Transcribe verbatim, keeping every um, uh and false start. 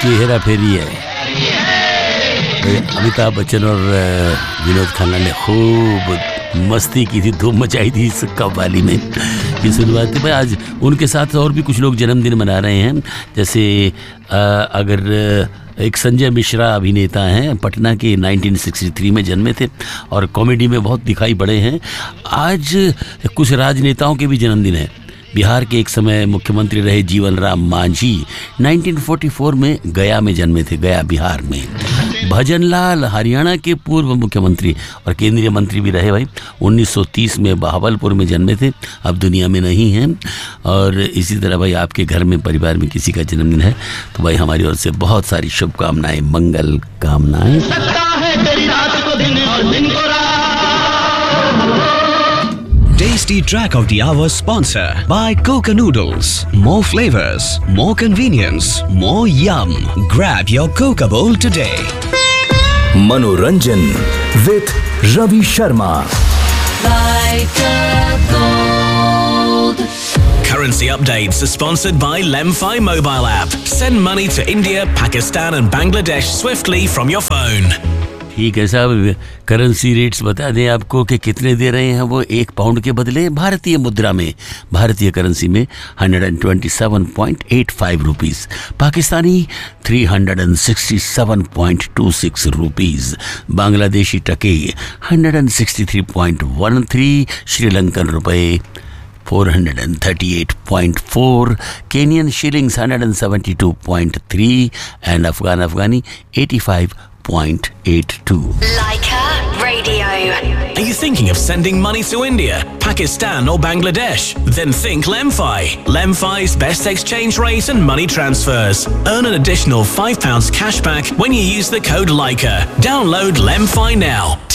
की हेरा फेरी है। अमिताभ बच्चन और विनोद खन्ना ने खूब मस्ती की थी, धूम मचाई थी इस कव्वाली में। ये शुरुआत थी भाई। आज उनके साथ और भी कुछ लोग जन्मदिन मना रहे हैं, जैसे आ, अगर एक संजय मिश्रा अभिनेता हैं, पटना के नाइनटीन सिक्सटी थ्री में जन्मे थे और कॉमेडी में बहुत दिखाई पड़े हैं। आज कुछ राजनेताओं के भी जन्मदिन है। बिहार के एक समय मुख्यमंत्री रहे जीवन Ram Manjhi nineteen forty four में गया में जन्मे थे, गया बिहार में। भजन लाल हरियाणा के पूर्व मुख्यमंत्री और केंद्रीय मंत्री भी रहे भाई, उन्नीस सौ तीस में बहावलपुर में जन्मे थे, अब दुनिया में नहीं हैं। और इसी तरह भाई आपके घर में परिवार में किसी का जन्मदिन है तो भाई हमारी ओर से बहुत सारी शुभकामनाएं, मंगल कामनाएं। Tasty Track of the Hour sponsor by Coca Noodles. More flavors, more convenience, more yum. Grab your Coca bowl today. मनोरंजन with Ravi Sharma. Like a gold. Currency updates are sponsored by Lemfi mobile app. Send money to India, Pakistan and Bangladesh swiftly from your phone. ठीक है साहब, currency rates बता दें आपको कि कितने दे रहे हैं वो एक पाउंड के बदले भारतीय मुद्रा में। भारतीय करेंसी में एक सौ सत्ताईस पॉइंट आठ पाँच रुपीस, पाकिस्तानी तीन सौ सरसठ पॉइंट दो छह रुपीस, बांग्लादेशी टके एक सौ तिरसठ पॉइंट एक तीन, श्रीलंकन रुपए चार सौ अड़तीस पॉइंट चार, केनियन शिलिंग्स एक सौ बहत्तर पॉइंट तीन एंड अफगान अफगानी पचासी point eight two. Leica Radio. Are you thinking of sending money to India, Pakistan or Bangladesh? Then think Lemfi. Lemfi's best exchange rate and money transfers. Earn an additional five pounds cashback when you use the code Leica. Download Lemfi now.